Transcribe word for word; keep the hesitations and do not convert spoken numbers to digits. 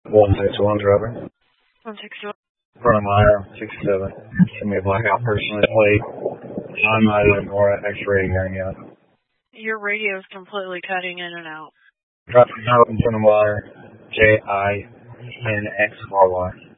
one six one driver. one six one. Front of mile, sixty-seven. Send me a blackout person in the plate. I'm not even more X-ray hearing yet. Your radio is completely cutting in and out. Drop from out in front of wire, J I N X R Y.